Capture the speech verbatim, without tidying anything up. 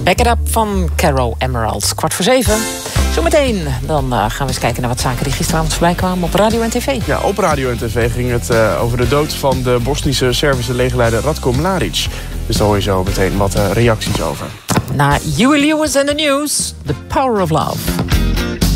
Back It Up van Caro Emerald. Kwart voor zeven. Zometeen dan uh, gaan we eens kijken naar wat zaken die gisteravond voorbij kwamen op radio en tv. Ja, op radio en tv ging het uh, over de dood van de Bosnische Servische legerleider Ratko Mladic. Dus daar hoor je zo meteen wat uh, reacties over. Na Huey Lewis en de News, The Power of Love.